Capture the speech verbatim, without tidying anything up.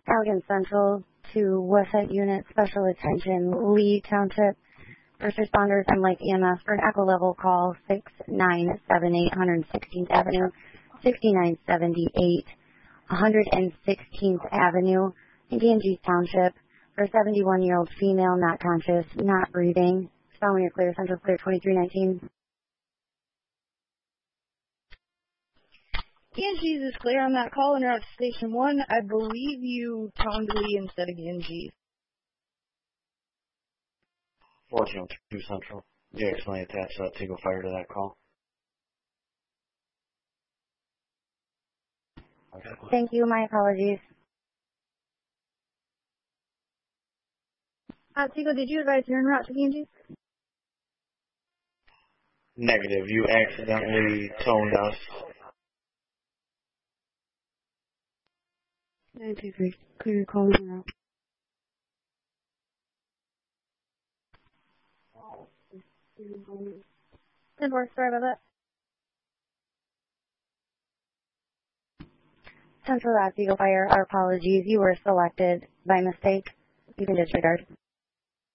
Allegan Central to Westhead Unit, Special Attention, Lee Township. First responders and light E M S for an echo level call six nine seven eight one hundred sixteenth Avenue, sixty-nine seventy-eight one hundred sixteenth Avenue in Ganges Township for a seventy-one-year-old female not conscious, not breathing. Spelling is clear, Central clear twenty-three nineteen. Ganges is clear on that call, and you're at Station one. I believe you toned Lee instead of Ganges. fourteen oh two Central. You actually attached that Tingle Fire to that call. Okay. Thank you, my apologies. Uh, Tigo, did you advise you're en route to Ganges? Negative. You accidentally toned us. nine two three, clear your call en route. ten four, sorry about that. Central Eagle Fire, our apologies. You were selected by mistake. You can disregard.